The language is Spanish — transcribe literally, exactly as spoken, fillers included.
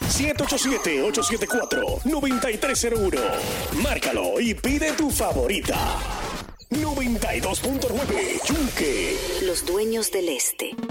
siete ocho siete, ocho siete cuatro, nueve tres cero uno. Márcalo y pide tu favorita. noventa y dos punto nueve Yunque. Los dueños del este.